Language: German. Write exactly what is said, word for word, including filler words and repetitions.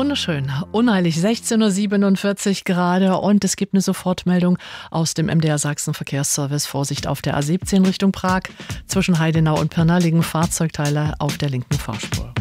wunderschön. Unheilig, sechzehn Uhr siebenundvierzig gerade und es gibt eine Sofortmeldung aus dem M D R Sachsen Verkehrsservice. Vorsicht auf der A siebzehn Richtung Prag. Zwischen Heidenau und Pirna liegen Fahrzeugteile auf der linken Fahrspur.